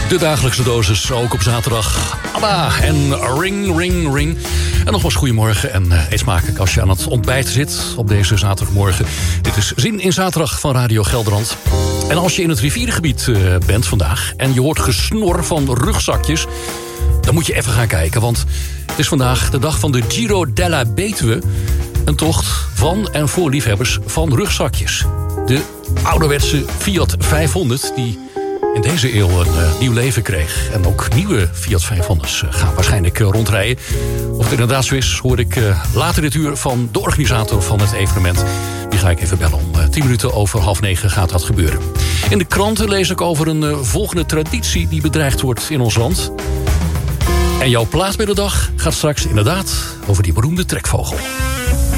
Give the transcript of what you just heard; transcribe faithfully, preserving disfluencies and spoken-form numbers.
De dagelijkse dosis, ook op zaterdag. ABBA en Ring, Ring, Ring. En nogmaals goedemorgen en uh, eet smakelijk als je aan het ontbijt zit op deze zaterdagmorgen. Dit is Zin in Zaterdag van Radio Gelderland. En als je in het rivierengebied uh, bent vandaag en je hoort gesnor van rugzakjes, dan moet je even gaan kijken, want het is vandaag de dag van de Giro della Betuwe. Een tocht van en voor liefhebbers van rugzakjes. De ouderwetse Fiat vijfhonderd die in deze eeuw een uh, nieuw leven kreeg. En ook nieuwe Fiat vijfhonderd's uh, gaan waarschijnlijk uh, rondrijden. Of het inderdaad zo is, hoor ik uh, later dit uur van de organisator van het evenement. Die ga ik even bellen. Om uh, tien minuten over half negen gaat dat gebeuren. In de kranten lees ik over een uh, volgende traditie die bedreigd wordt in ons land. En jouw plaat bij de dag gaat straks inderdaad over die beroemde trekvogel.